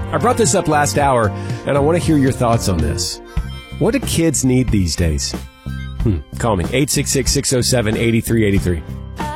I brought this up last hour, and I want to hear your thoughts on this. What do kids need these days? Call me, 866-607-8383.